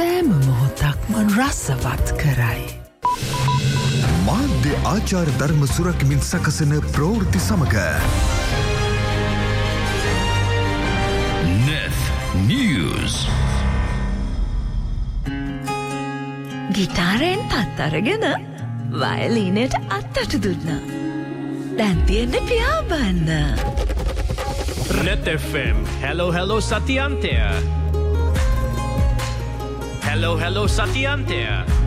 සෑම මොහොතක්ම රසවත් කරයි. මාධ්‍ය ආචාර ධර්ම සුරකිමින් සකසන ප්‍රවෘත්ති සමග Neth News. ගිටාරයෙන් පත් අරගෙන වයලීනයට අත්තට දුන්නා. දැන් තියෙන්නේ පියාඹන්න. Net FM. Hello Satyantya. Hello Satyantya.